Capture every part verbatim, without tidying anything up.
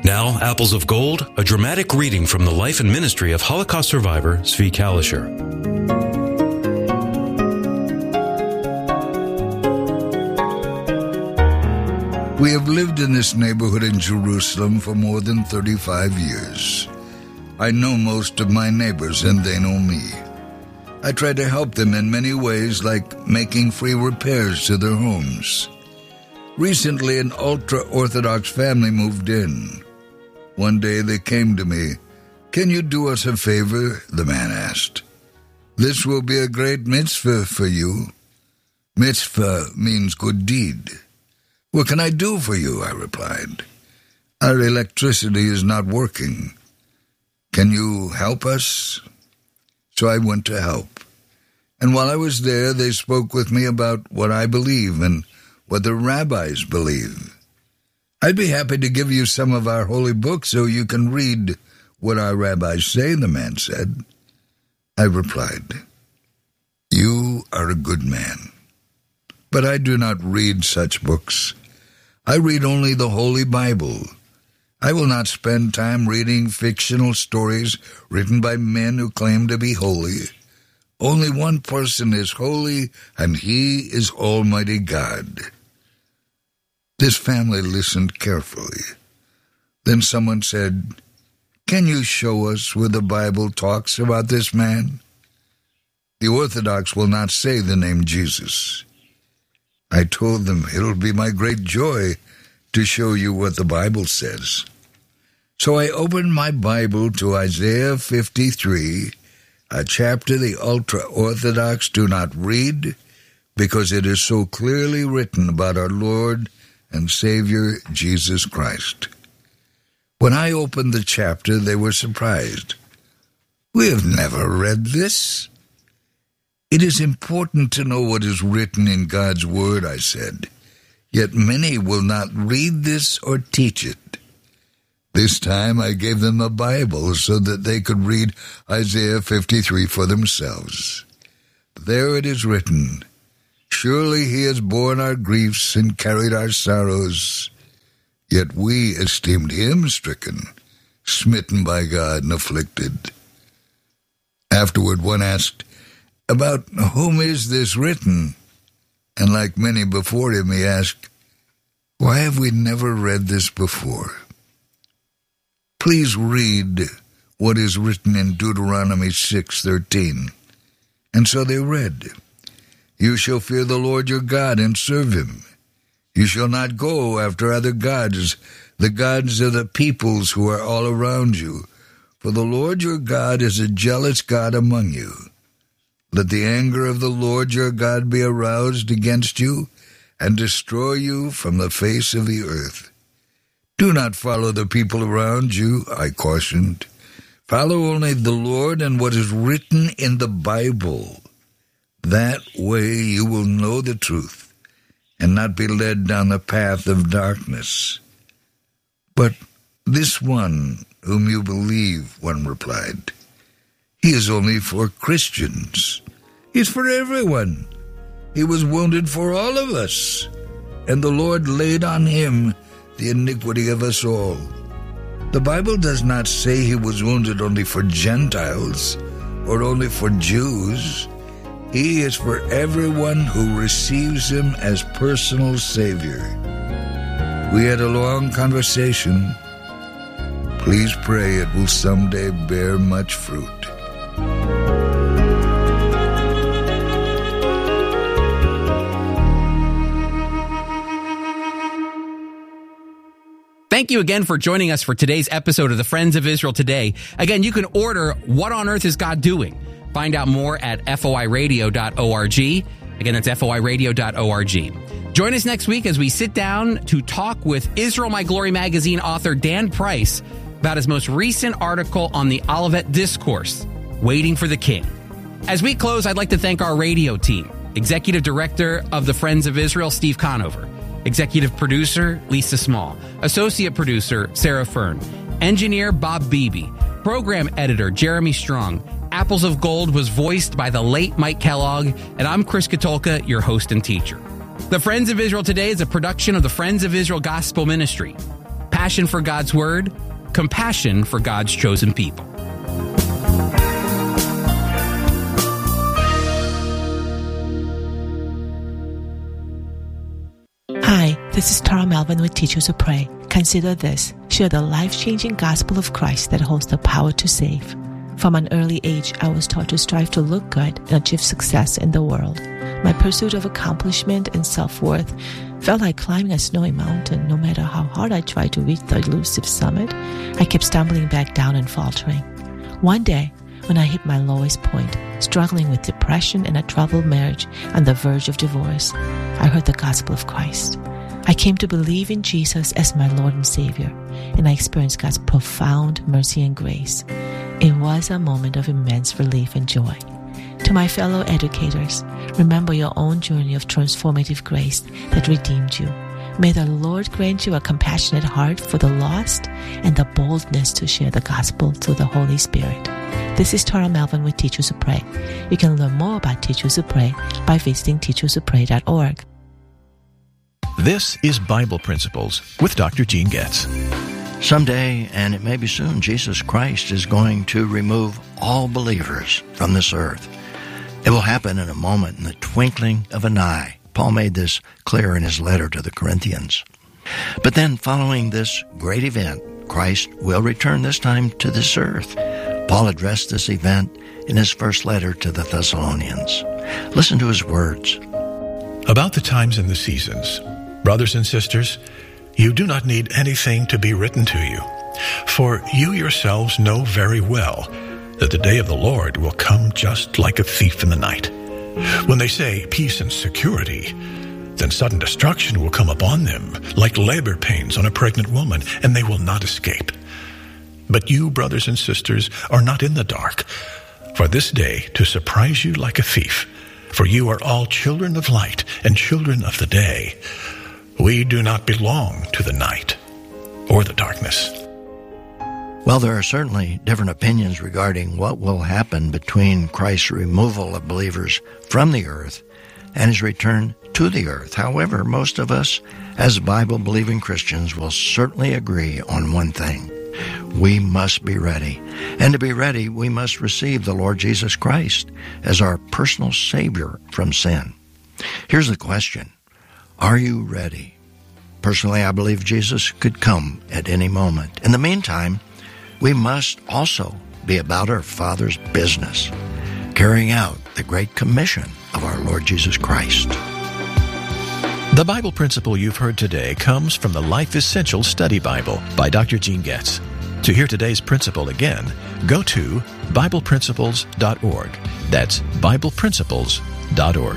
Now, Apples of Gold, a dramatic reading from the life and ministry of Holocaust survivor Zvi Kalisher. We have lived in this neighborhood in Jerusalem for more than thirty-five years. I know most of my neighbors and they know me. I try to help them in many ways, like making free repairs to their homes. Recently, an ultra-Orthodox family moved in. One day they came to me. "Can you do us a favor?" the man asked. "This will be a great mitzvah for you." Mitzvah means good deed. "What can I do for you?" I replied. "Our electricity is not working. Can you help us?" So I went to help. And while I was there, they spoke with me about what I believe and what the rabbis believe. "I'd be happy to give you some of our holy books so you can read what our rabbis say," the man said. I replied, "You are a good man, but I do not read such books. I read only the Holy Bible. I will not spend time reading fictional stories written by men who claim to be holy. Only one person is holy, and he is Almighty God." This family listened carefully. Then someone said, "Can you show us where the Bible talks about this man?" The Orthodox will not say the name Jesus. I told them, "It'll be my great joy to show you what the Bible says." So I opened my Bible to Isaiah fifty-three, a chapter the ultra-Orthodox do not read because it is so clearly written about our Lord and Savior Jesus Christ. When I opened the chapter, they were surprised. "We have never read this." "It is important to know what is written in God's Word," I said. "Yet many will not read this or teach it." This time I gave them a Bible so that they could read Isaiah fifty-three for themselves. There it is written, "Surely he has borne our griefs and carried our sorrows. Yet we esteemed him stricken, smitten by God and afflicted." Afterward one asked, "About whom is this written?" And like many before him, he asked, "Why have we never read this before?" Please read what is written in Deuteronomy six thirteen. And so they read, "You shall fear the Lord your God and serve him. You shall not go after other gods, the gods of the peoples who are all around you. For the Lord your God is a jealous God among you. Let the anger of the Lord your God be aroused against you and destroy you from the face of the earth. Do not follow the people around you," I cautioned. "Follow only the Lord and what is written in the Bible. That way you will know the truth and not be led down the path of darkness." "But this one whom you believe," one replied, "he is only for Christians. He is for everyone. He was wounded for all of us, and the Lord laid on him the iniquity of us all. The Bible does not say he was wounded only for Gentiles or only for Jews. He is for everyone who receives him as personal Savior." We had a long conversation. Please pray it will someday bear much fruit. Thank you again for joining us for today's episode of the Friends of Israel Today. Again, you can order What on Earth is God Doing? Find out more at F O I radio dot org. Again, that's F O I radio dot org. Join us next week as we sit down to talk with Israel My Glory magazine author Dan Price about his most recent article on the Olivet Discourse, Waiting for the King. As we close, I'd like to thank our radio team. Executive Director of the Friends of Israel, Steve Conover. Executive Producer, Lisa Small. Associate Producer, Sarah Fern. Engineer, Bob Beebe. Program Editor, Jeremy Strong. Apples of Gold was voiced by the late Mike Kellogg, and I'm Chris Katolka, your host and teacher. The Friends of Israel Today is a production of the Friends of Israel Gospel Ministry. passion for God's Word, compassion for God's chosen people. Hi, this is Tara Melvin with Teachers Who Pray. Consider this. Share the life-changing gospel of Christ that holds the power to save. From an early age, I was taught to strive to look good and achieve success in the world. My pursuit of accomplishment and self-worth felt like climbing a snowy mountain. No matter how hard I tried to reach the elusive summit, I kept stumbling back down and faltering. One day, when I hit my lowest point, struggling with depression and a troubled marriage on the verge of divorce, I heard the gospel of Christ. I came to believe in Jesus as my Lord and Savior, and I experienced God's profound mercy and grace. It was a moment of immense relief and joy. To my fellow educators, remember your own journey of transformative grace that redeemed you. May the Lord grant you a compassionate heart for the lost and the boldness to share the gospel through the Holy Spirit. This is Tara Melvin with Teachers Who Pray. You can learn more about Teachers Who Pray by visiting teachers who pray dot org. This is Bible Principles with Doctor Gene Getz. Someday, and it may be soon, Jesus Christ is going to remove all believers from this earth. It will happen in a moment, in the twinkling of an eye. Paul made this clear in his letter to the Corinthians. But then, following this great event, Christ will return this time to this earth. Paul addressed this event in his first letter to the Thessalonians. Listen to his words. About the times and the seasons, brothers and sisters, you do not need anything to be written to you, for you yourselves know very well that the day of the Lord will come just like a thief in the night. When they say peace and security, then sudden destruction will come upon them like labor pains on a pregnant woman, and they will not escape. But you, brothers and sisters, are not in the dark, for this day to surprise you like a thief. For you are all children of light and children of the day. We do not belong to the night or the darkness. Well, there are certainly different opinions regarding what will happen between Christ's removal of believers from the earth and his return to the earth. However, most of us, as Bible-believing Christians, will certainly agree on one thing. We must be ready. And to be ready, we must receive the Lord Jesus Christ as our personal Savior from sin. Here's the question. Are you ready? Personally, I believe Jesus could come at any moment. In the meantime, we must also be about our Father's business, carrying out the Great Commission of our Lord Jesus Christ. The Bible principle you've heard today comes from the Life Essential Study Bible by Doctor Gene Getz. To hear today's principle again, go to Bible Principles dot org. That's Bible Principles dot org.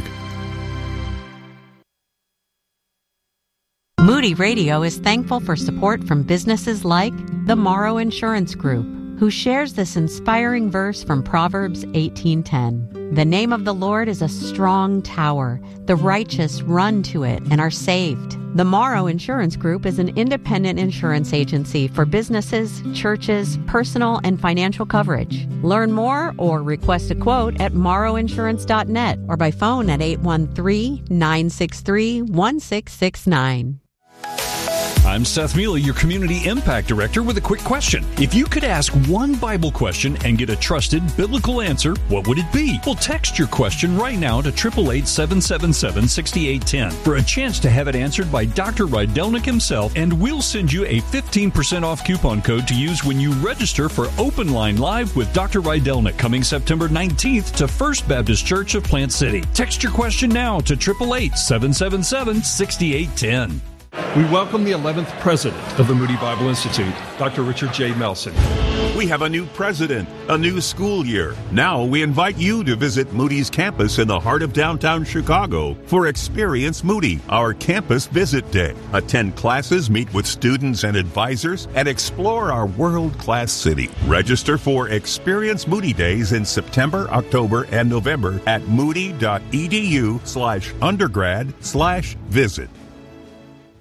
Moody Radio is thankful for support from businesses like the Morrow Insurance Group, who shares this inspiring verse from Proverbs eighteen ten. The name of the Lord is a strong tower. The righteous run to it and are saved. The Morrow Insurance Group is an independent insurance agency for businesses, churches, personal and financial coverage. Learn more or request a quote at morrow insurance dot net or by phone at eight one three, nine six three, one six six nine. I'm Seth Mealy, your Community Impact Director, with a quick question. If you could ask one Bible question and get a trusted biblical answer, what would it be? Well, text your question right now to eight eight eight, seven seven seven, six eight one zero for a chance to have it answered by Doctor Rydelnik himself, and we'll send you a fifteen percent off coupon code to use when you register for Open Line Live with Doctor Rydelnik coming September nineteenth to First Baptist Church of Plant City. Text your question now to eight eight eight, seven seven seven, six eight one zero. We welcome the eleventh president of the Moody Bible Institute, Doctor Richard J. Melson. We have a new president, a new school year. Now we invite you to visit Moody's campus in the heart of downtown Chicago for Experience Moody, our campus visit day. Attend classes, meet with students and advisors, and explore our world-class city. Register for Experience Moody Days in September, October, and November at moody.edu slash undergrad slash visit.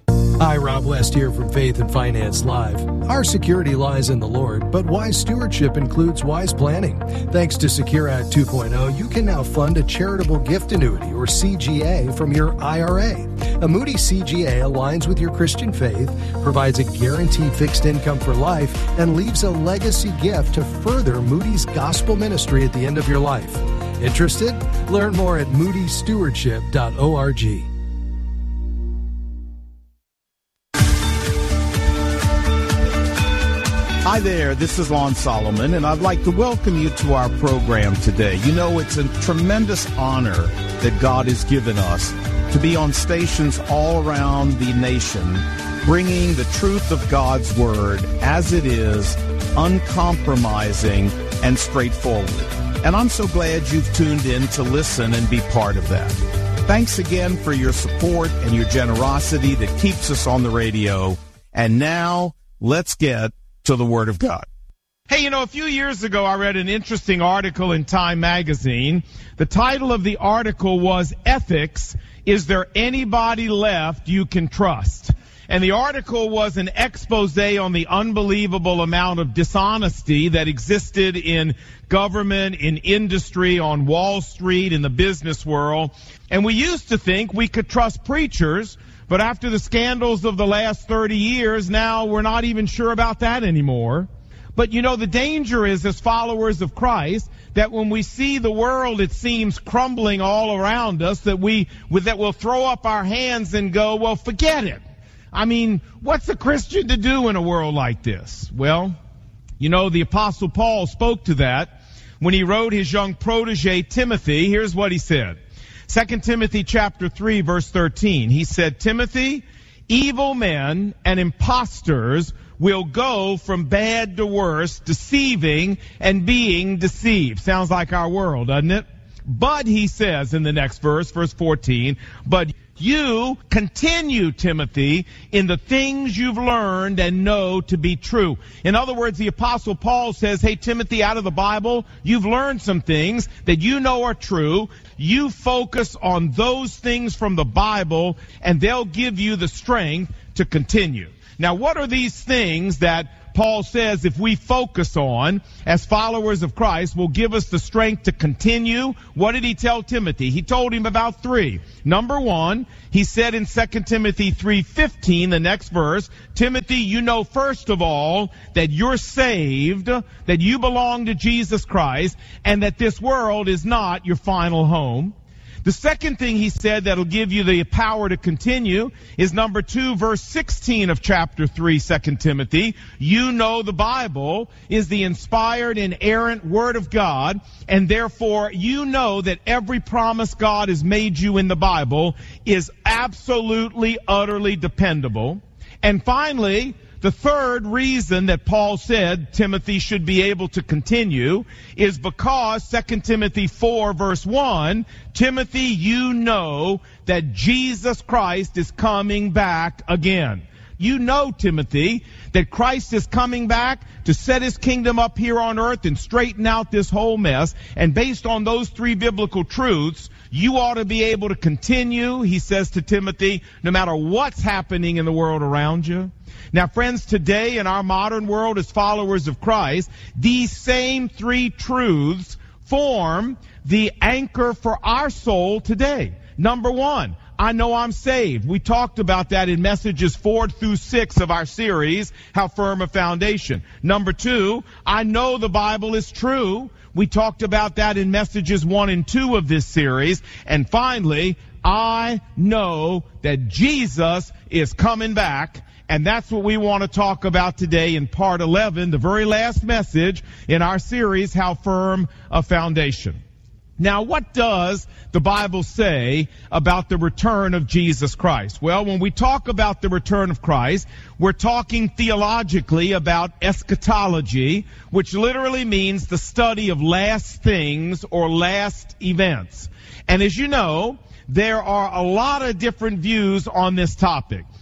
Hi, Rob West here from Faith and Finance Live. Our security lies in the Lord, but wise stewardship includes wise planning. Thanks to Secure Act two point oh, you can now fund a charitable gift annuity, or C G A, from your I R A. A Moody C G A aligns with your Christian faith, provides a guaranteed fixed income for life, and leaves a legacy gift to further Moody's gospel ministry at the end of your life. Interested? Learn more at moody stewardship dot org. Hi there, this is Lon Solomon, and I'd like to welcome you to our program today. You know, it's a tremendous honor that God has given us to be on stations all around the nation, bringing the truth of God's Word as it is, uncompromising and straightforward. And I'm so glad you've tuned in to listen and be part of that. Thanks again for your support and your generosity that keeps us on the radio. And now, let's get to the Word of God. Hey, you know, a few years ago I read an interesting article in Time magazine. The title of the article was Ethics, Is There Anybody Left You Can Trust? And the article was an expose on the unbelievable amount of dishonesty that existed in government, in industry, on Wall Street, in the business world. And we used to think we could trust preachers, but after the scandals of the last thirty years, now we're not even sure about that anymore. But you know, the danger is, as followers of Christ, that when we see the world, it seems, crumbling all around us, that we, that we'll throw up our hands and go, well, forget it. I mean, what's a Christian to do in a world like this? Well, you know, the Apostle Paul spoke to that when he wrote his young protege, Timothy. Here's what he said. Second Timothy chapter three, verse thirteen. He said, Timothy, evil men and impostors will go from bad to worse, deceiving and being deceived. Sounds like our world, doesn't it? But, he says in the next verse, verse fourteen, but you continue, Timothy, in the things you've learned and know to be true. In other words, the Apostle Paul says, hey, Timothy, out of the Bible, you've learned some things that you know are true. You focus on those things from the Bible, and they'll give you the strength to continue. Now, what are these things that Paul says if we focus on as followers of Christ will give us the strength to continue? What did he tell Timothy? He told him about three. Number one, he said in Second Timothy three fifteen, the next verse, Timothy, you know first of all that you're saved, that you belong to Jesus Christ, and that this world is not your final home. The second thing he said that'll give you the power to continue is number two, verse sixteen of chapter three, Second Timothy. You know the Bible is the inspired, inerrant Word of God, and therefore you know that every promise God has made you in the Bible is absolutely, utterly dependable. And finally, the third reason that Paul said Timothy should be able to continue is because Second Timothy four verse one, Timothy, you know that Jesus Christ is coming back again. You know, Timothy, that Christ is coming back to set his kingdom up here on earth and straighten out this whole mess. And based on those three biblical truths, you ought to be able to continue, he says to Timothy, no matter what's happening in the world around you. Now, friends, today in our modern world as followers of Christ, these same three truths form the anchor for our soul today. Number one, I know I'm saved. We talked about that in messages four through six of our series, How Firm a Foundation. Number two, I know the Bible is true. We talked about that in messages one and two of this series. And finally, I know that Jesus is coming back. And that's what we want to talk about today in part eleven, the very last message in our series, How Firm a Foundation. Now, what does the Bible say about the return of Jesus Christ? Well, when we talk about the return of Christ, we're talking theologically about eschatology, which literally means the study of last things or last events. And as you know, there are a lot of different views on this topic.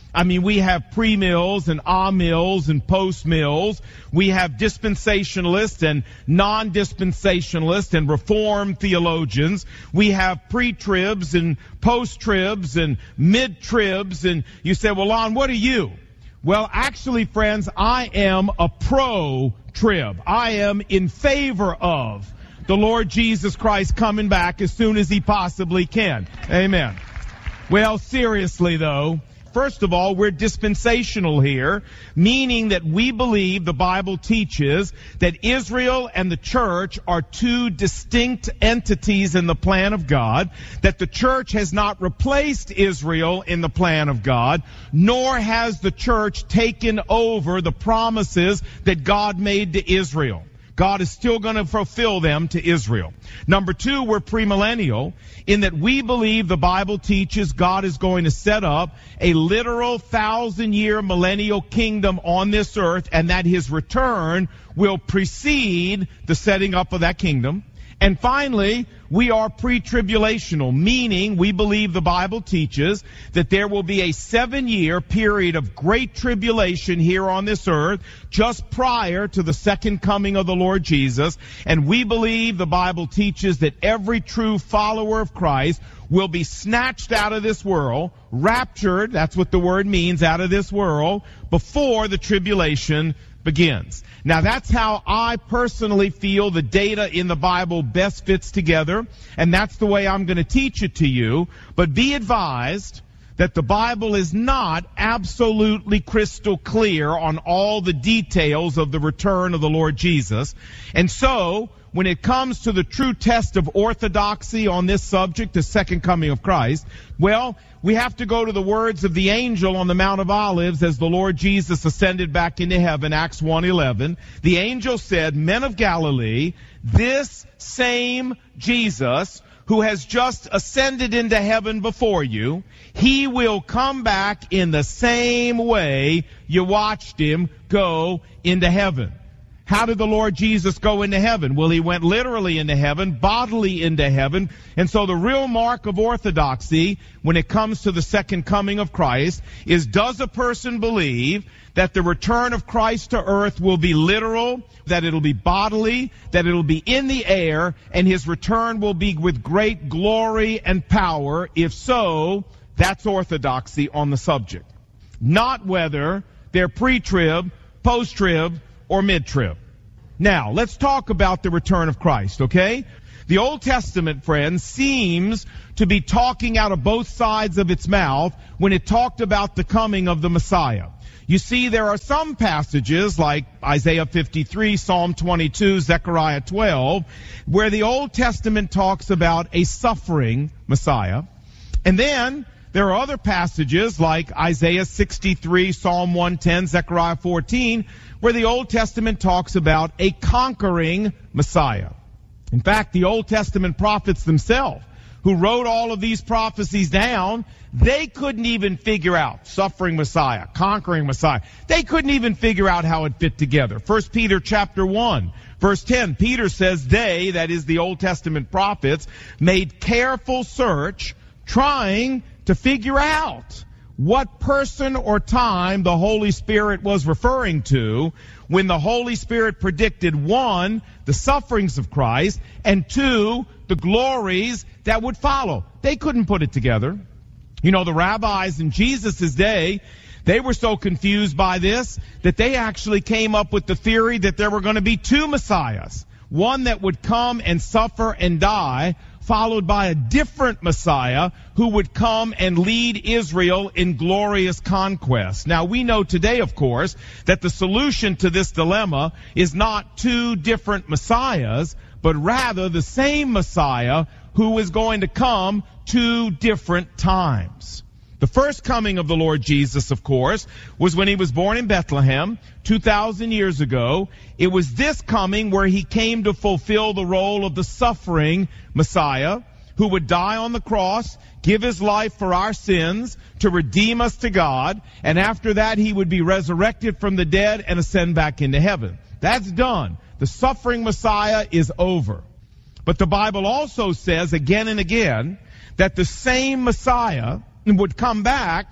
I mean, we have pre-mills and ah-mills and post-mills. We have dispensationalists and non-dispensationalists and reformed theologians. We have pre-tribs and post-tribs and mid-tribs. And you say, well, Lon, what are you? Well, actually, friends, I am a pro-trib. I am in favor of the Lord Jesus Christ coming back as soon as he possibly can. Amen. Well, seriously, though, first of all, we're dispensational here, meaning that we believe the Bible teaches that Israel and the church are two distinct entities in the plan of God, that the church has not replaced Israel in the plan of God, nor has the church taken over the promises that God made to Israel. God is still going to fulfill them to Israel. Number two, we're premillennial in that we believe the Bible teaches God is going to set up a literal thousand-year millennial kingdom on this earth and that his return will precede the setting up of that kingdom. And finally, we are pre-tribulational, meaning we believe the Bible teaches that there will be a seven-year period of great tribulation here on this earth just prior to the second coming of the Lord Jesus. And we believe the Bible teaches that every true follower of Christ will be snatched out of this world, raptured, that's what the word means, out of this world, before the tribulation begins. Now that's how I personally feel the data in the Bible best fits together, and that's the way I'm going to teach it to you. But be advised that the Bible is not absolutely crystal clear on all the details of the return of the Lord Jesus. And so, when it comes to the true test of orthodoxy on this subject, the second coming of Christ, well, we have to go to the words of the angel on the Mount of Olives as the Lord Jesus ascended back into heaven, Acts one eleven. The angel said, "Men of Galilee, this same Jesus who has just ascended into heaven before you, he will come back in the same way you watched him go into heaven." How did the Lord Jesus go into heaven? Well, he went literally into heaven, bodily into heaven. And so the real mark of orthodoxy when it comes to the second coming of Christ is, does a person believe that the return of Christ to earth will be literal, that it'll be bodily, that it'll be in the air, and his return will be with great glory and power? If so, that's orthodoxy on the subject. Not whether they're pre-trib, post-trib, or mid-trib. Now, let's talk about the return of Christ, okay? The Old Testament, friends, seems to be talking out of both sides of its mouth when it talked about the coming of the Messiah. You see, there are some passages like Isaiah fifty-three, Psalm twenty-two, Zechariah twelve, where the Old Testament talks about a suffering Messiah. And then there are other passages like Isaiah sixty-three, Psalm one ten, Zechariah fourteen, where the Old Testament talks about a conquering Messiah. In fact, the Old Testament prophets themselves, who wrote all of these prophecies down, they couldn't even figure out suffering Messiah, conquering Messiah. They couldn't even figure out how it fit together. First Peter chapter one, verse ten, Peter says, they, that is the Old Testament prophets, made careful search, trying to figure out what person or time the Holy Spirit was referring to when the Holy Spirit predicted, one, the sufferings of Christ, and two, the glories that would follow. They couldn't put it together. You know, the rabbis in Jesus' day, they were so confused by this that they actually came up with the theory that there were going to be two Messiahs. One that would come and suffer and die, followed by a different Messiah who would come and lead Israel in glorious conquest. Now, we know today, of course, that the solution to this dilemma is not two different Messiahs, but rather the same Messiah who is going to come two different times. The first coming of the Lord Jesus, of course, was when he was born in Bethlehem two thousand years ago. It was this coming where he came to fulfill the role of the suffering Messiah who would die on the cross, give his life for our sins to redeem us to God, and after that he would be resurrected from the dead and ascend back into heaven. That's done. The suffering Messiah is over. But the Bible also says again and again that the same Messiah would come back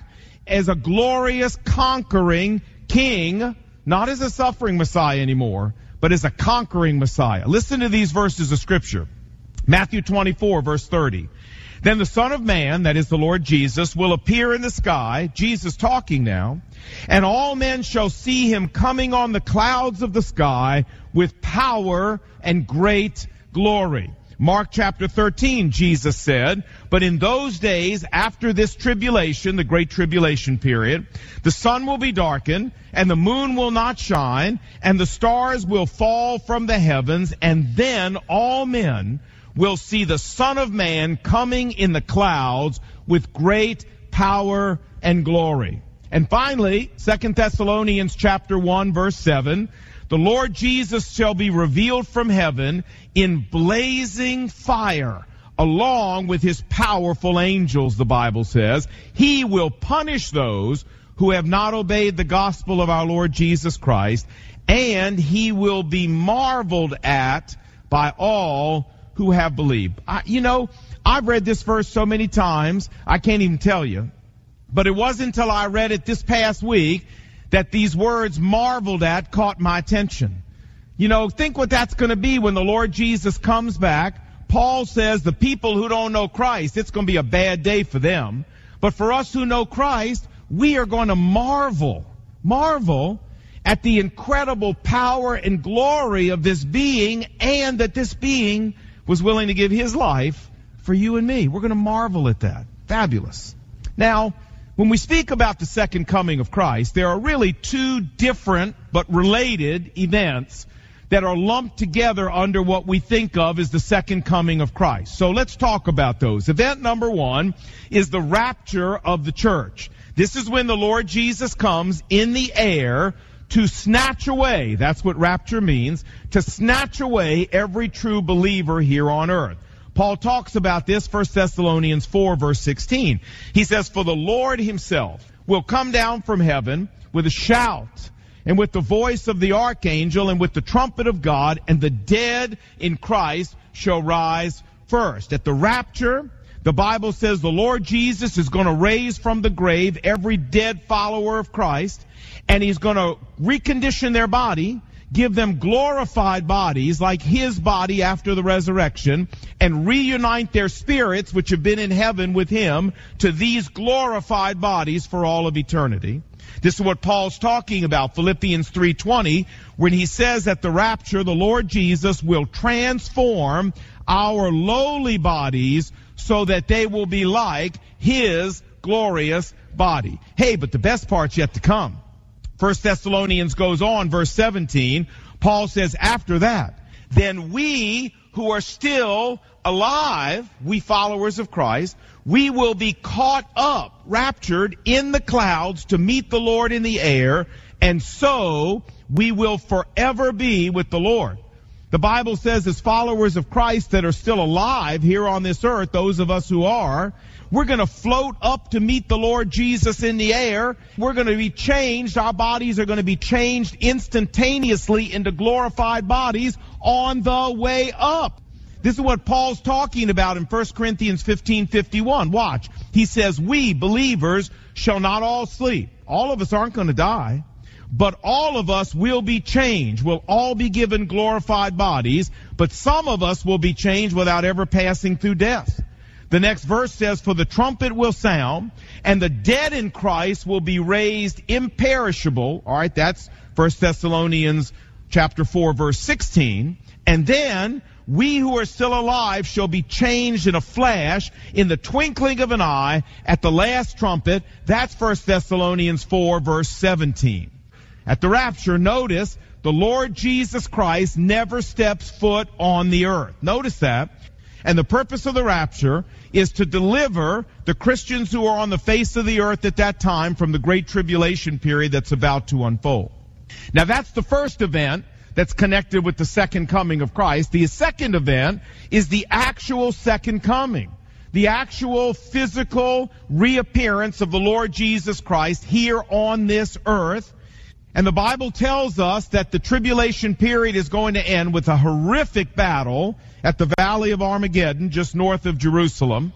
as a glorious conquering king, not as a suffering Messiah anymore, but as a conquering Messiah. Listen to these verses of Scripture. Matthew twenty-four, verse thirty. Then the Son of Man, that is the Lord Jesus, will appear in the sky, Jesus talking now, and all men shall see him coming on the clouds of the sky with power and great glory. Mark chapter thirteen, Jesus said, but in those days after this tribulation, the great tribulation period, the sun will be darkened, and the moon will not shine, and the stars will fall from the heavens, and then all men will see the Son of Man coming in the clouds with great power and glory. And finally, Second Thessalonians chapter one, verse seven, the Lord Jesus shall be revealed from heaven in blazing fire, along with his powerful angels, the Bible says. He will punish those who have not obeyed the gospel of our Lord Jesus Christ, and he will be marveled at by all who have believed. I, you know, I've read this verse so many times, I can't even tell you. But it wasn't until I read it this past week that these words marveled at caught my attention. You know, think what that's going to be when the Lord Jesus comes back. Paul says the people who don't know Christ, it's going to be a bad day for them. But for us who know Christ, we are going to marvel, marvel at the incredible power and glory of this being, and that this being was willing to give his life for you and me. We're going to marvel at that. Fabulous. Now, when we speak about the second coming of Christ, there are really two different but related events that are lumped together under what we think of as the second coming of Christ. So let's talk about those. Event number one is the rapture of the church. This is when the Lord Jesus comes in the air to snatch away, that's what rapture means, to snatch away every true believer here on earth. Paul talks about this, First Thessalonians four, verse sixteen. He says, for the Lord himself will come down from heaven with a shout, and with the voice of the archangel, and with the trumpet of God, and the dead in Christ shall rise first. At the rapture, the Bible says the Lord Jesus is going to raise from the grave every dead follower of Christ, and he's going to recondition their body, give them glorified bodies like his body after the resurrection, and reunite their spirits which have been in heaven with him to these glorified bodies for all of eternity. This is what Paul's talking about, Philippians three twenty, when he says at the rapture, the Lord Jesus will transform our lowly bodies so that they will be like his glorious body. Hey, but the best part's yet to come. First Thessalonians goes on, verse seventeen, Paul says, after that, then we who are still alive, we followers of Christ, we will be caught up, raptured in the clouds to meet the Lord in the air, and so we will forever be with the Lord. The Bible says as followers of Christ that are still alive here on this earth, those of us who are, we're going to float up to meet the Lord Jesus in the air. We're going to be changed. Our bodies are going to be changed instantaneously into glorified bodies on the way up. This is what Paul's talking about in First Corinthians fifteen fifty-one. Watch. He says, we believers shall not all sleep. All of us aren't going to die. But all of us will be changed. We'll all be given glorified bodies. But some of us will be changed without ever passing through death. The next verse says, for the trumpet will sound, and the dead in Christ will be raised imperishable. All right, that's First Thessalonians chapter four, verse sixteen. And then we who are still alive shall be changed in a flash, in the twinkling of an eye, at the last trumpet. That's First Thessalonians four, verse seventeen. At the rapture, notice, the Lord Jesus Christ never steps foot on the earth. Notice that. And the purpose of the rapture is to deliver the Christians who are on the face of the earth at that time from the great tribulation period that's about to unfold. Now that's the first event that's connected with the second coming of Christ. The second event is the actual second coming. The actual physical reappearance of the Lord Jesus Christ here on this earth. And the Bible tells us that the tribulation period is going to end with a horrific battle at the Valley of Armageddon, just north of Jerusalem.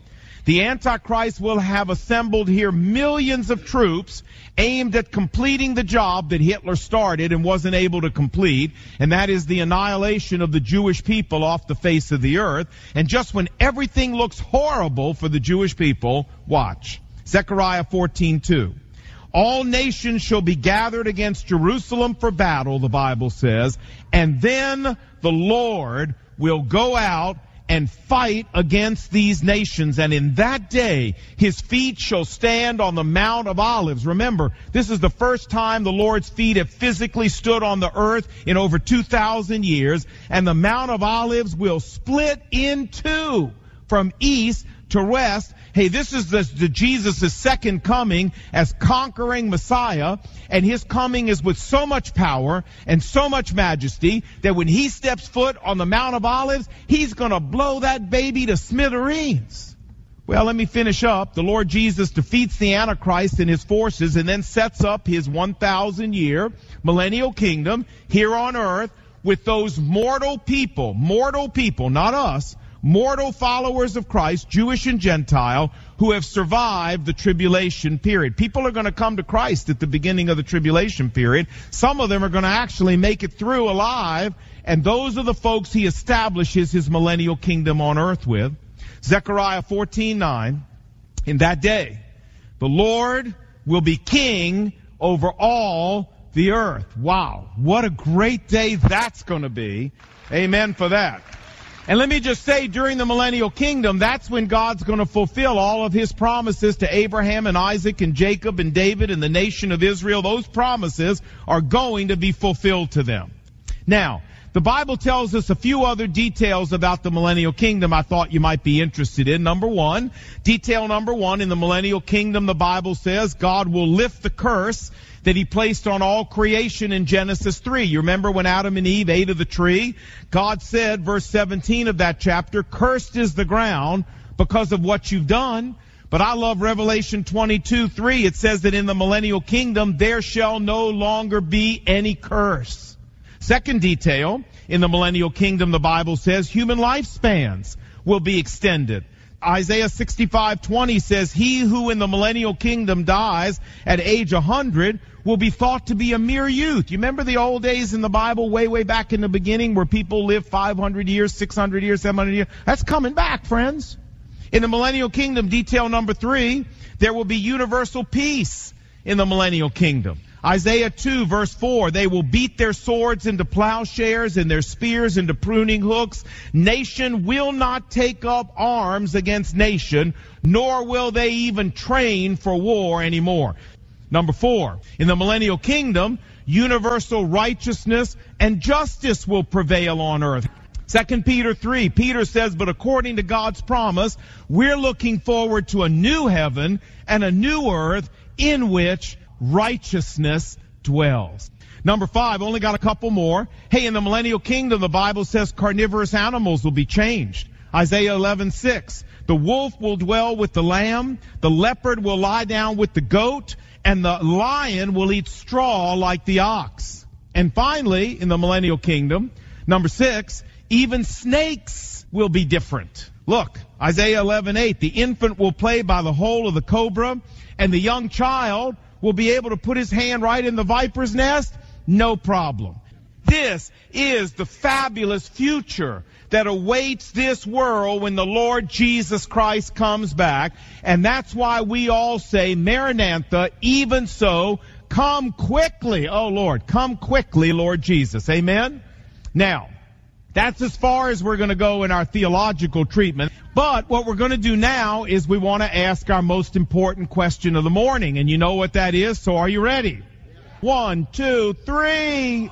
The Antichrist will have assembled here millions of troops aimed at completing the job that Hitler started and wasn't able to complete, and that is the annihilation of the Jewish people off the face of the earth. And just when everything looks horrible for the Jewish people, watch. Zechariah fourteen two. All nations shall be gathered against Jerusalem for battle, the Bible says, and then the Lord will go out and fight against these nations. And in that day, his feet shall stand on the Mount of Olives. Remember, this is the first time the Lord's feet have physically stood on the earth in over two thousand years. And the Mount of Olives will split in two from east to west. Hey, this is the, the Jesus' second coming as conquering Messiah, and his coming is with so much power and so much majesty that when he steps foot on the Mount of Olives, he's going to blow that baby to smithereens. Well, let me finish up. The Lord Jesus defeats the Antichrist and his forces and then sets up his one thousand year millennial kingdom here on earth with those mortal people, mortal people, not us, mortal followers of Christ, Jewish and Gentile, who have survived the tribulation period. People are going to come to Christ at the beginning of the tribulation period. Some of them are going to actually make it through alive, and those are the folks he establishes his millennial kingdom on earth with. Zechariah fourteen nine, in that day, the Lord will be king over all the earth. Wow, what a great day that's going to be. Amen for that. And let me just say, during the millennial kingdom, that's when God's going to fulfill all of his promises to Abraham and Isaac and Jacob and David and the nation of Israel. Those promises are going to be fulfilled to them. Now, the Bible tells us a few other details about the millennial kingdom I thought you might be interested in. Number one, detail number one, in the millennial kingdom, the Bible says God will lift the curse that he placed on all creation in Genesis three. You remember when Adam and Eve ate of the tree? God said, verse seventeen of that chapter, cursed is the ground because of what you've done. But I love Revelation twenty-two three. It says that in the millennial kingdom there shall no longer be any curse. Second detail, in the millennial kingdom, the Bible says human lifespans will be extended. Isaiah sixty-five twenty says, he who in the millennial kingdom dies at age one hundred will be thought to be a mere youth. You remember the old days in the Bible, way, way back in the beginning, where people lived five hundred years, six hundred years, seven hundred years? That's coming back, friends. In the millennial kingdom, detail number three, there will be universal peace in the millennial kingdom. Isaiah two verse four, they will beat their swords into plowshares and their spears into pruning hooks. Nation will not take up arms against nation, nor will they even train for war anymore. Number four, in the millennial kingdom, universal righteousness and justice will prevail on earth. Second Peter three, Peter says, but according to God's promise, we're looking forward to a new heaven and a new earth in which righteousness dwells. Number five, only got a couple more. Hey, in the millennial kingdom, the Bible says carnivorous animals will be changed. Isaiah eleven six, the wolf will dwell with the lamb, the leopard will lie down with the goat, and the lion will eat straw like the ox. And finally, in the millennial kingdom, number six, even snakes will be different. Look, Isaiah eleven eight, the infant will play by the hole of the cobra, and the young child will be able to put his hand right in the viper's nest? No problem. This is the fabulous future that awaits this world when the Lord Jesus Christ comes back. And that's why we all say, Maranatha, even so, come quickly. Oh, Lord, come quickly, Lord Jesus. Amen? Now, that's as far as we're going to go in our theological treatment. But what we're going to do now is we want to ask our most important question of the morning. And you know what that is, so are you ready? One, two, three.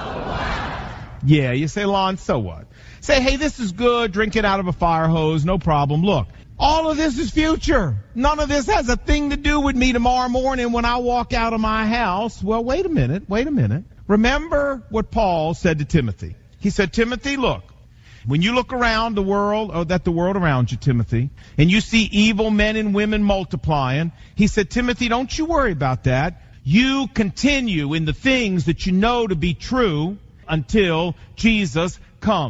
Yeah, you say, Lon, so what? Say, hey, this is good, drink it out of a fire hose, no problem. Look, all of this is future. None of this has a thing to do with me tomorrow morning when I walk out of my house. Well, wait a minute, wait a minute. Remember what Paul said to Timothy. He said, Timothy, look, when you look around the world, or that the world around you, Timothy, and you see evil men and women multiplying, he said, Timothy, don't you worry about that. You continue in the things that you know to be true until Jesus comes.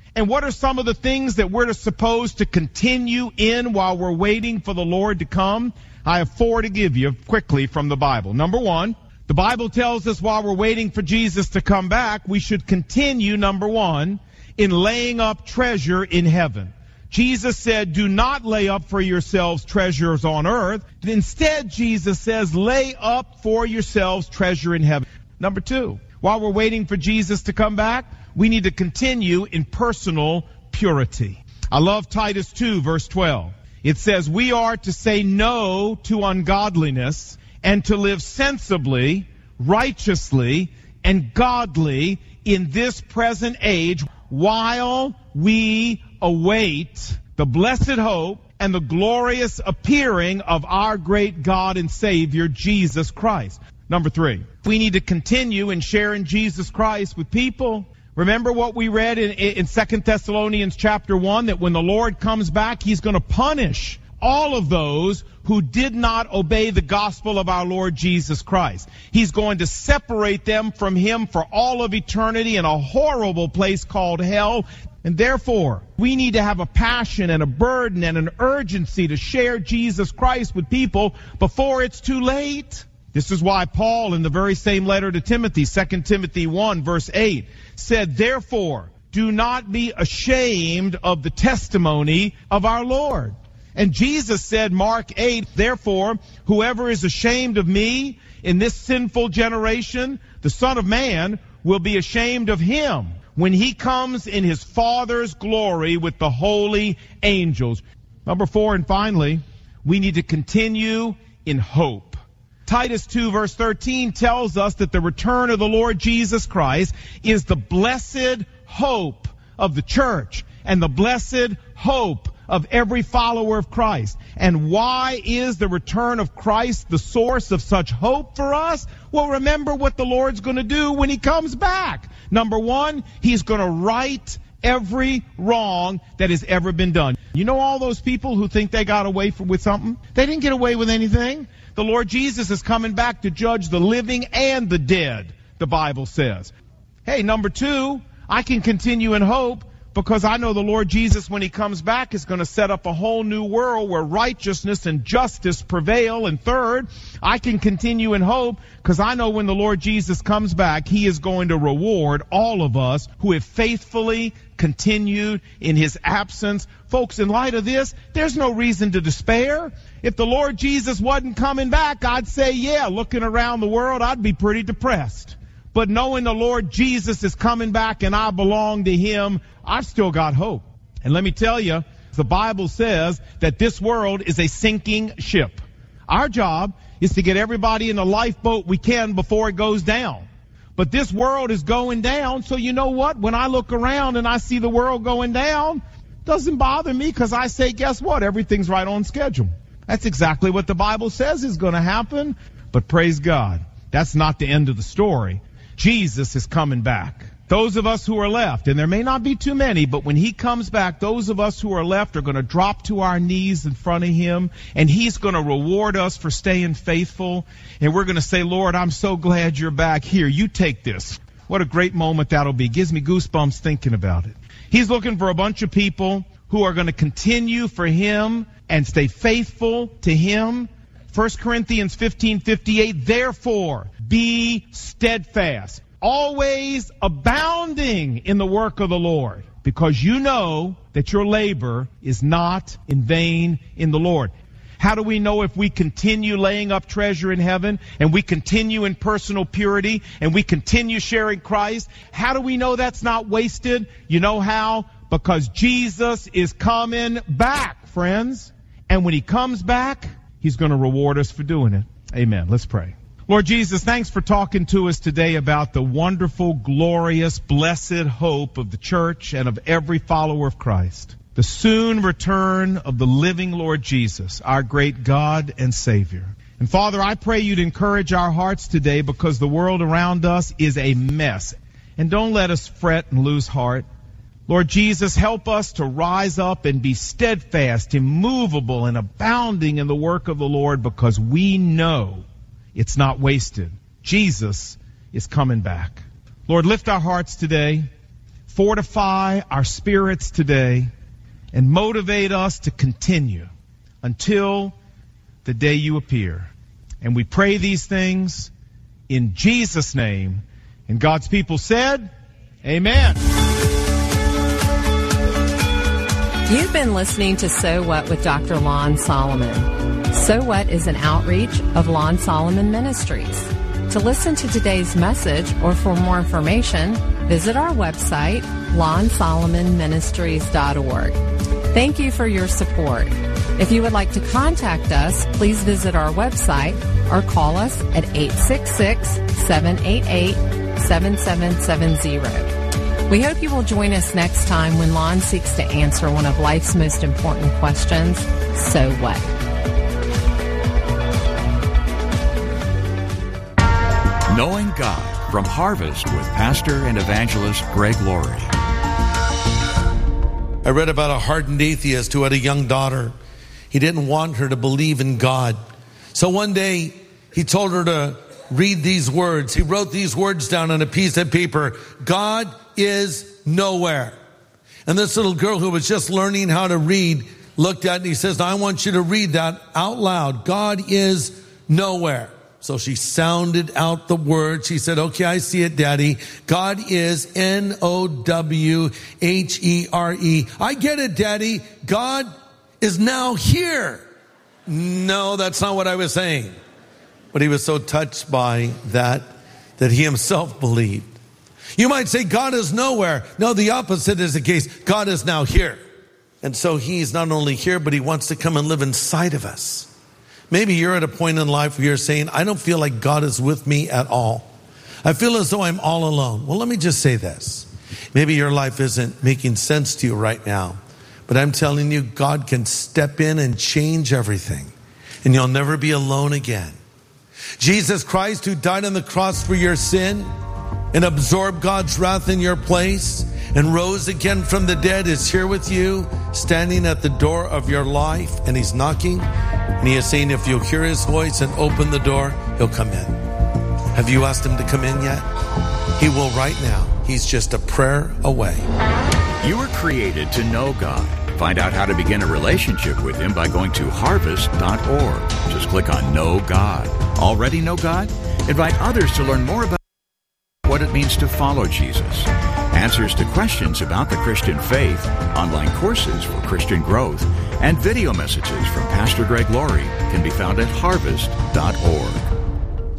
And what are some of the things that we're supposed to continue in while we're waiting for the Lord to come? I have four to give you quickly from the Bible. Number one, the Bible tells us while we're waiting for Jesus to come back, we should continue, number one, in laying up treasure in heaven. Jesus said, do not lay up for yourselves treasures on earth. Instead, Jesus says, lay up for yourselves treasure in heaven. Number two, while we're waiting for Jesus to come back, we need to continue in personal purity. I love Titus two, verse twelve. It says, we are to say no to ungodliness and to live sensibly, righteously, and godly in this present age while we await the blessed hope and the glorious appearing of our great God and Savior, Jesus Christ. Number three, we need to continue in sharing Jesus Christ with people. Remember what we read in, in Second Thessalonians chapter one, that when the Lord comes back, he's going to punish all of those who did not obey the gospel of our Lord Jesus Christ. He's going to separate them from him for all of eternity in a horrible place called hell. And therefore, we need to have a passion and a burden and an urgency to share Jesus Christ with people before it's too late. This is why Paul, in the very same letter to Timothy, Second Timothy one, verse eight, said, therefore, do not be ashamed of the testimony of our Lord. And Jesus said, Mark eight, therefore, whoever is ashamed of me in this sinful generation, the Son of Man will be ashamed of him when he comes in his Father's glory with the holy angels. Number four, and finally, we need to continue in hope. Titus two, verse thirteen tells us that the return of the Lord Jesus Christ is the blessed hope of the church and the blessed hope of every follower of Christ. And why is the return of Christ the source of such hope for us? Well, remember what the Lord's going to do when he comes back. Number one, he's going to right every wrong that has ever been done. You know all those people who think they got away with something? They didn't get away with anything. The Lord Jesus is coming back to judge the living and the dead, the Bible says. Hey, number two, I can continue in hope because I know the Lord Jesus, when he comes back, is going to set up a whole new world where righteousness and justice prevail. And third, I can continue in hope because I know when the Lord Jesus comes back, he is going to reward all of us who have faithfully continued in his absence. Folks, in light of this, there's no reason to despair. If the Lord Jesus wasn't coming back, I'd say, yeah, looking around the world, I'd be pretty depressed. But knowing the Lord Jesus is coming back and I belong to him, I've still got hope. And let me tell you, the Bible says that this world is a sinking ship. Our job is to get everybody in the lifeboat we can before it goes down. But this world is going down, so you know what? When I look around and I see the world going down, it doesn't bother me because I say, guess what? Everything's right on schedule. That's exactly what the Bible says is going to happen. But praise God, that's not the end of the story. Jesus is coming back. Those of us who are left, and there may not be too many, but when he comes back, those of us who are left are going to drop to our knees in front of him, and he's going to reward us for staying faithful. And we're going to say, Lord, I'm so glad you're back. Here, you take this. What a great moment that'll be. Gives me goosebumps thinking about it. He's looking for a bunch of people who are going to continue for him and stay faithful to him. First Corinthians fifteen fifty-eight, therefore, be steadfast, always abounding in the work of the Lord, because you know that your labor is not in vain in the Lord. How do we know if we continue laying up treasure in heaven and we continue in personal purity and we continue sharing Christ? How do we know that's not wasted? You know how? Because Jesus is coming back, friends. And when he comes back, he's going to reward us for doing it. Amen. Let's pray. Lord Jesus, thanks for talking to us today about the wonderful, glorious, blessed hope of the church and of every follower of Christ. The soon return of the living Lord Jesus, our great God and Savior. And Father, I pray you'd encourage our hearts today because the world around us is a mess. And don't let us fret and lose heart. Lord Jesus, help us to rise up and be steadfast, immovable, and abounding in the work of the Lord because we know it's not wasted. Jesus is coming back. Lord, lift our hearts today. fortify our spirits today and motivate us to continue until the day you appear. And we pray these things in Jesus' name. And God's people said, amen. You've been listening to So What with Doctor Lon Solomon. So What is an outreach of Lon Solomon Ministries. To listen to today's message or for more information, visit our website, lon solomon ministries dot org. Thank you for your support. If you would like to contact us, please visit our website or call us at eight six six, seven eight eight, seven seven seven zero. We hope you will join us next time when Lon seeks to answer one of life's most important questions, so what? Knowing God from Harvest with Pastor and Evangelist Greg Laurie. I read about a hardened atheist who had a young daughter. He didn't want her to believe in God. So one day he told her to read these words. He wrote these words down on a piece of paper. God is nowhere. And this little girl who was just learning how to read looked at it and he says, I want you to read that out loud. God is nowhere. So she sounded out the word. She said, okay, I see it, Daddy. God is N O W H E R E. I get it, Daddy. God is now here. No, that's not what I was saying. But he was so touched by that, that he himself believed. You might say God is nowhere. No, the opposite is the case. God is now here. And so he's not only here, but he wants to come and live inside of us. Maybe you're at a point in life where you're saying, I don't feel like God is with me at all. I feel as though I'm all alone. Well, let me just say this. Maybe your life isn't making sense to you right now. But I'm telling you, God can step in and change everything. And you'll never be alone again. Jesus Christ, who died on the cross for your sin and absorbed God's wrath in your place and rose again from the dead, is here with you, standing at the door of your life. And he's knocking. And he is saying, if you'll hear his voice and open the door, he'll come in. Have you asked him to come in yet? He will right now. He's just a prayer away. You were created to know God. Find out how to begin a relationship with him by going to harvest dot org. Just click on Know God. Already know God? Invite others to learn more about what it means to follow Jesus. Answers to questions about the Christian faith, online courses for Christian growth, and video messages from Pastor Greg Laurie can be found at harvest dot org.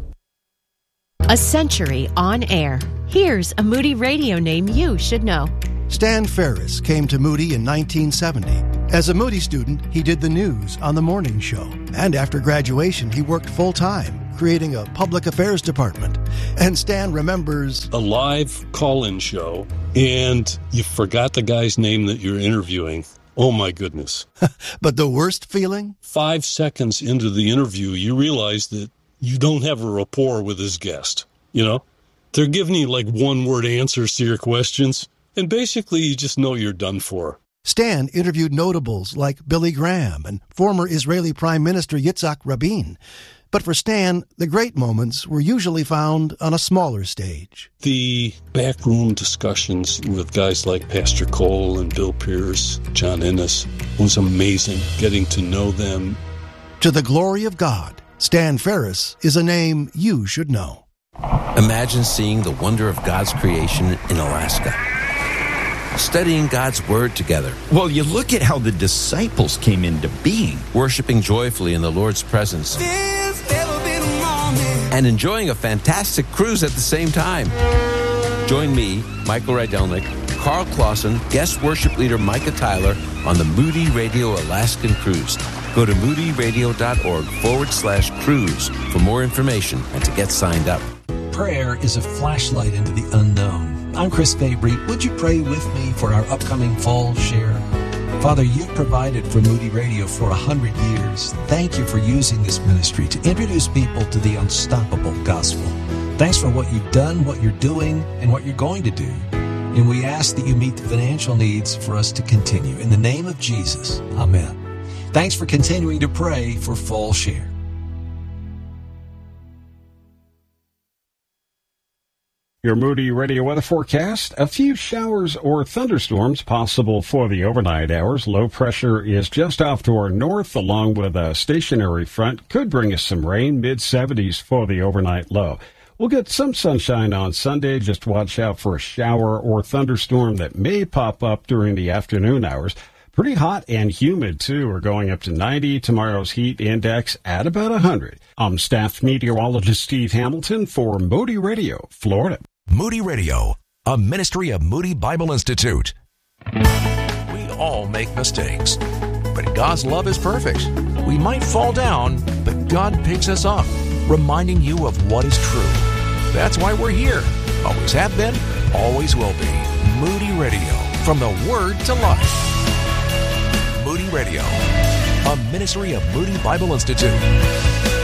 A century on air. Here's a Moody Radio name you should know. Stan Ferris came to Moody in nineteen seventy. As a Moody student, he did the news on the morning show. And after graduation, he worked full-time, creating a public affairs department. And Stan remembers a live call-in show, and you forgot the guy's name that you're interviewing. Oh, my goodness. But the worst feeling? Five seconds into the interview, you realize that you don't have a rapport with his guest. You know, they're giving you like one-word answers to your questions, and basically you just know you're done for. Stan interviewed notables like Billy Graham and former Israeli Prime Minister Yitzhak Rabin. But for Stan, the great moments were usually found on a smaller stage. The backroom discussions with guys like Pastor Cole and Bill Pierce, John Ennis, was amazing, getting to know them. To the glory of God, Stan Ferris is a name you should know. Imagine seeing the wonder of God's creation in Alaska. Studying God's Word together. Well, you look at how the disciples came into being. Worshiping joyfully in the Lord's presence. And enjoying a fantastic cruise at the same time. Join me, Michael Rydelnik, Carl Clausen, guest worship leader Micah Tyler on the Moody Radio Alaskan Cruise. Go to moodyradio.org forward slash cruise for more information and to get signed up. Prayer is a flashlight into the unknown. I'm Chris Fabry. Would you pray with me for our upcoming fall share? Father, you've provided for Moody Radio for a hundred years. Thank you for using this ministry to introduce people to the unstoppable gospel. Thanks for what you've done, what you're doing, and what you're going to do. And we ask that you meet the financial needs for us to continue. In the name of Jesus, amen. Thanks for continuing to pray for Fall Share. Your Moody Radio weather forecast. A few showers or thunderstorms possible for the overnight hours. Low pressure is just off to our north, along with a stationary front. Could bring us some rain, mid seventies for the overnight low. We'll get some sunshine on Sunday. Just watch out for a shower or thunderstorm that may pop up during the afternoon hours. Pretty hot and humid, too. We're going up to ninety. Tomorrow's heat index at about one hundred. I'm staff meteorologist Steve Hamilton for Moody Radio, Florida. Moody Radio, a ministry of Moody Bible Institute. We all make mistakes, but God's love is perfect. We might fall down, but God picks us up, reminding you of what is true. That's why we're here. Always have been, always will be. Moody Radio, from the Word to life. Moody Radio, a ministry of Moody Bible Institute.